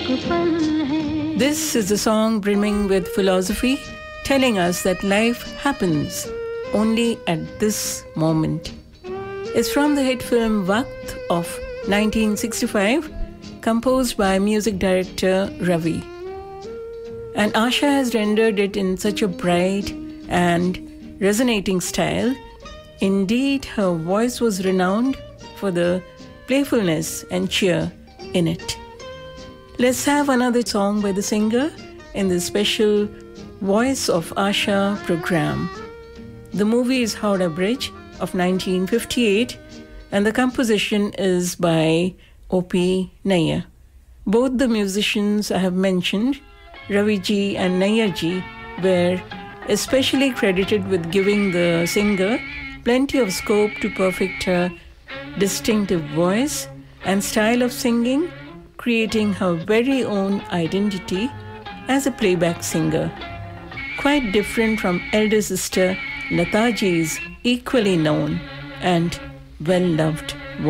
This is a song brimming with philosophy, telling us that life happens only at this moment. It's from the hit film Waqt of 1965, composed by music director Ravi. And Asha has rendered it in such a bright and resonating style. Indeed, her voice was renowned for the playfulness and cheer in it. Let's have another song by the singer in the special Voice of Asha program. The movie is Howrah Bridge of 1958 and the composition is by O.P. Nayyar. Both the musicians I have mentioned, Ravi ji and Nayyar ji, were especially credited with giving the singer plenty of scope to perfect her distinctive voice and style of singing, creating her very own identity as a playback singer. Quite different from elder sister Lata ji's equally known and well-loved